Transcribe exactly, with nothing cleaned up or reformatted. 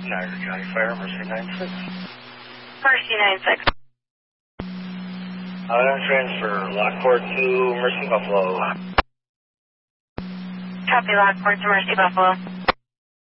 Niagara County Fire, Mercy nine six. Mercy nine six. I'm transfer, Lockport to Mercy Buffalo. Copy, Lockport to Mercy Buffalo.